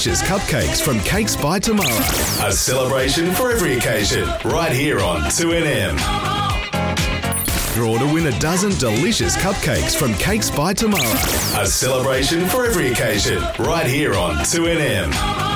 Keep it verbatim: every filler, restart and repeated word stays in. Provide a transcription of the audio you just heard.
Delicious cupcakes from Cakes by Tomorrow. A celebration for every occasion, right here on two N M. Draw to win a dozen delicious cupcakes from Cakes by Tomorrow. A celebration for every occasion, right here on two N M.